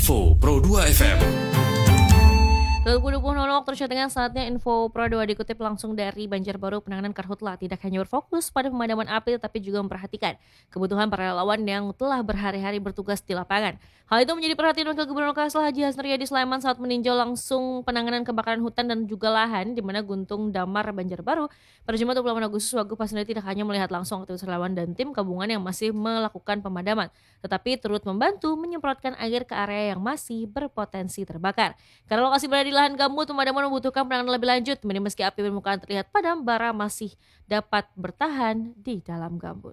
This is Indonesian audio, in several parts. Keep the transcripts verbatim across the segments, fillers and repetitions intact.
Info Pro dua F M. dua ribu dua puluh waktu Indonesia Tengah, saatnya Info Pro dua dikutip langsung dari Banjarbaru. Penanganan Karhutla tidak hanya berfokus pada pemadaman api, tapi juga memperhatikan kebutuhan para relawan yang telah berhari-hari bertugas di lapangan. Hal itu menjadi perhatian Wakil Gubernur Kalsel Haji Hasnur Yadi Sulaiman saat meninjau langsung penanganan kebakaran hutan dan juga lahan di mana Guntung Damar, Banjarbaru. Pada Jumat dua puluh delapan Agustus, Wagub Hasnur tidak hanya melihat langsung aktivitas relawan dan tim gabungan yang masih melakukan pemadaman, tetapi turut membantu menyemprotkan air ke area yang masih berpotensi terbakar. Karena lokasi berada di lahan gambut, pemadaman membutuhkan penanganan lebih lanjut. Meski api permukaan terlihat padam, bara masih dapat bertahan di dalam gambut.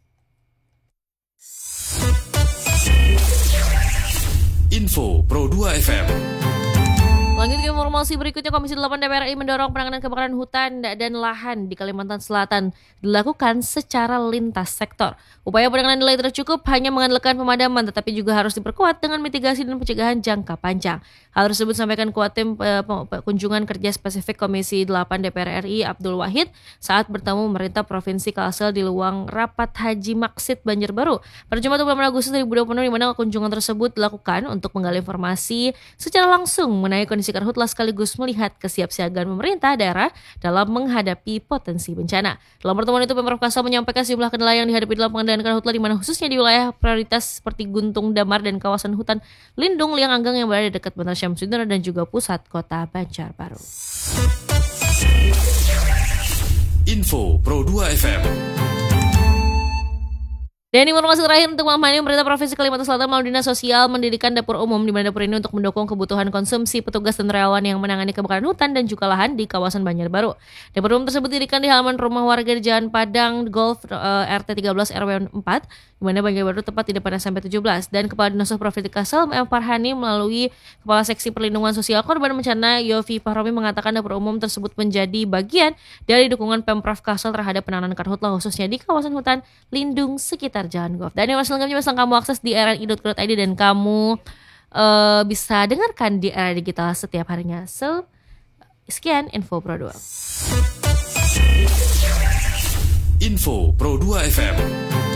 Info Pro dua F M. Lanjut ke informasi berikutnya, Komisi delapan D P R R I mendorong penanganan kebakaran hutan dan lahan di Kalimantan Selatan dilakukan secara lintas sektor. Upaya penanganan nilai tidak cukup hanya mengandalkan pemadaman, tetapi juga harus diperkuat dengan mitigasi dan pencegahan jangka panjang. Hal tersebut disampaikan Ketua Tim Kunjungan Kerja Spesifik Komisi delapan D P R R I Abdul Wahid saat bertemu pemerintah Provinsi Kalsel di Luang Rapat Haji Maksid Banjarbaru pada Jumat dua puluh delapan Agustus dua ribu dua puluh, di mana kunjungan tersebut dilakukan untuk menggali informasi secara langsung mengenai kondisi Karhutla sekaligus melihat kesiapsiagaan pemerintah daerah dalam menghadapi potensi bencana. Dalam pertemuan itu, Pemprov Kalsel menyampaikan sejumlah kendala yang dihadapi dalam pengendalian Karhutla, di mana khususnya di wilayah prioritas seperti Guntung Damar dan kawasan hutan lindung Liang Anggang yang berada dekat Bandara Syamsuddin dan juga pusat kota Banjarbaru. Info Pro dua F M. Dan informasi terakhir untuk malam ini, pemerintah Provinsi Kalimantan Selatan melalui Dinas Sosial mendirikan dapur umum, di mana dapur ini untuk mendukung kebutuhan konsumsi petugas dan relawan yang menangani kebakaran hutan dan juga lahan di kawasan Banjarbaru. Dapur umum tersebut didirikan di halaman rumah warga di Jalan Padang Golf uh, R T tiga belas R W empat, di mana Banjarbaru tepat di depan S M P tujuh belas. Dan Kepala Dinas Provinsi Kalsel M Farhani melalui Kepala Seksi Perlindungan Sosial Korban Bencana Yofi Fahromi mengatakan dapur umum tersebut menjadi bagian dari dukungan Pemprov Kalsel terhadap penanganan Karhutla khususnya di kawasan hutan lindung sekitar Jalan Golf. Dan yang selengkapnya bisa kamu akses di r r i dot co dot i d dan kamu uh, bisa dengarkan di era digital setiap harinya. So, sekian Info Pro dua. Info Pro dua F M.